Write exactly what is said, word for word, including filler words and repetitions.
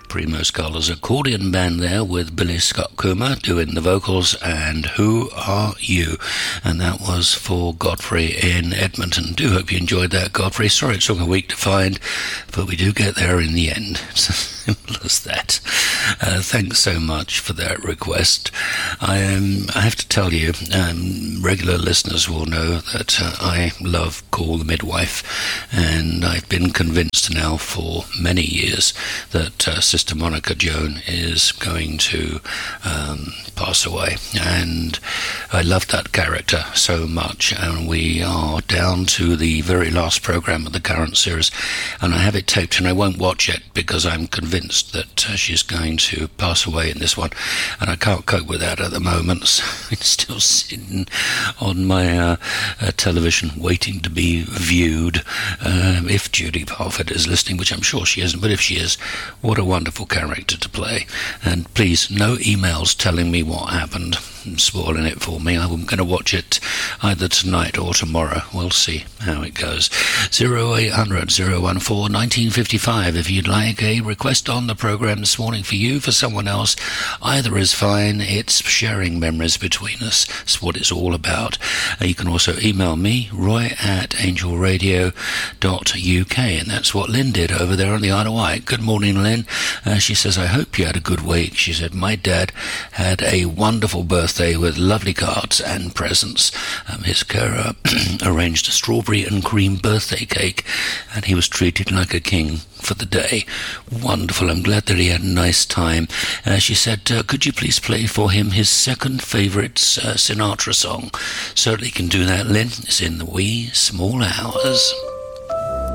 Primo Scala's accordion band there with Billy Scott Coomer doing the vocals and Who Are You? And that was for Godfrey in Edmonton. Do hope you enjoyed that, Godfrey. Sorry it took a week to find, but we do get there in the end. Simple as that. Uh, thanks so much for that request. I um, I have to tell you, um, regular listeners will know that uh, I love Call the Midwife, and I've been convinced now for many years that uh, Sister Monica Joan is going to um, pass away, and I love that character so much, and we are down to the very last program of the current series, and I have it taped, and I won't watch it because I'm convinced that uh, she's going to pass away in this one, and I can't cope with that at the moment. So it's still sitting on my uh, uh, television waiting to be viewed. Um, if Judy Parfitt is listening, which I'm sure she isn't, but if she is, what a wonderful character to play. And please, no emails telling me what happened, spoiling it for me. I'm going to watch it either tonight or tomorrow. We'll see how it goes. oh eight hundred, oh one four, nineteen fifty-five if you'd like a request on the program this morning for you, for someone else. Either is fine. It's sharing memories between us. It's what it's all about. Uh, you can also email me, roy at angel radio dot u k, and that's what Lynn did over there on the Isle of Wight. Good morning, Lynn. Uh, she says, I hope you had a good week. She said, my dad had a wonderful birthday with lovely cards and presents. Um, his carer arranged a strawberry and cream birthday cake, and he was treated like a king for the day. Wonderful. I'm glad that he had a nice time. Uh, she said, uh, could you please play for him his second favourite uh, Sinatra song? Certainly can do that, Lynn. It's in the wee small hours.